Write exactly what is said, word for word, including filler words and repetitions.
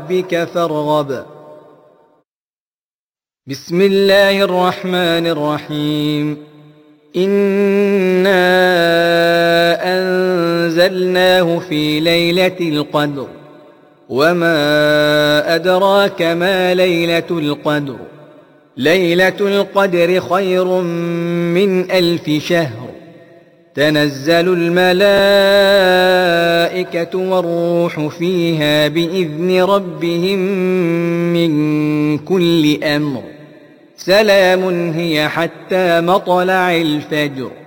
ربك فارغب. بسم الله الرحمن الرحيم. إنا أنزلناه في ليلة القدر وما أدراك ما ليلة القدر ليلة القدر خير من ألف شهر. تنزل الملائكة والروح فيها بإذن ربهم من كل أمر. سلام هي حتى مطلع الفجر.